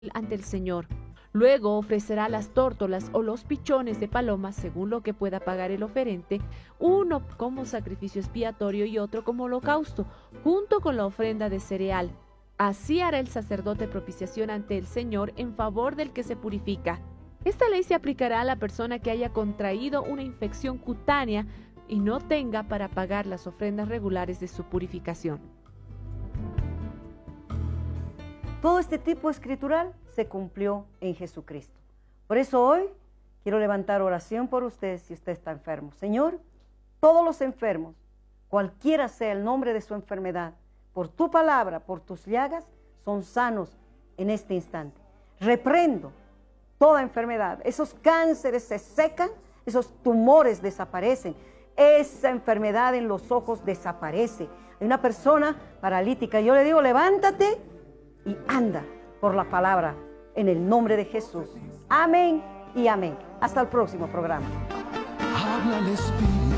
ante el Señor. Luego ofrecerá las tórtolas o los pichones de paloma según lo que pueda pagar el oferente, uno como sacrificio expiatorio y otro como holocausto, junto con la ofrenda de cereal. Así hará el sacerdote propiciación ante el Señor en favor del que se purifica. Esta ley se aplicará a la persona que haya contraído una infección cutánea y no tenga para pagar las ofrendas regulares de su purificación. Todo este tipo escritural se cumplió en Jesucristo. Por eso hoy quiero levantar oración por usted si usted está enfermo. Señor, todos los enfermos, cualquiera sea el nombre de su enfermedad, por tu palabra, por tus llagas, son sanos en este instante. Reprendo toda enfermedad. Esos cánceres se secan, esos tumores desaparecen, esa enfermedad en los ojos desaparece. Hay una persona paralítica, yo le digo, levántate y anda por la palabra en el nombre de Jesús. Amén y amén. Hasta el próximo programa. Habla al Espíritu.